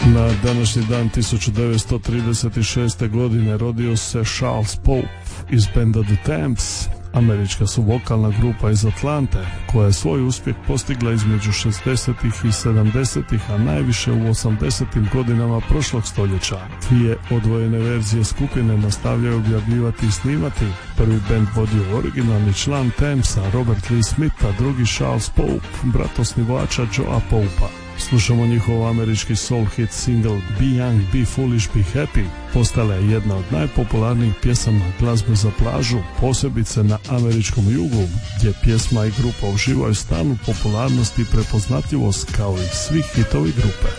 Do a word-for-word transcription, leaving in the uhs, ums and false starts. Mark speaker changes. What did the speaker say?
Speaker 1: Na današnji dan tisuću devetsto trideset šeste. godine rodio se Charles Pope iz benda The Temps, američka su vokalna grupa iz Atlante koja je svoj uspjeh postigla između šezdesetih i sedamdesetih, a najviše u osamdesetim godinama prošlog stoljeća. Dvije odvojene verzije skupine nastavljaju objavljivati i snimati. Prvi bend vodio originalni član Tempsa Robert Lee Smith, a drugi Charles Pope, brat osnivača Joea Popea. Slušamo njihov američki soul hit single Be Young, Be Foolish, Be Happy. Postala je jedna od najpopularnijih pjesama glazbe za plažu, posebice na američkom jugu, gdje pjesma i grupa uživaju stalnu popularnost i prepoznatljivost kao i svi hitovi grupe.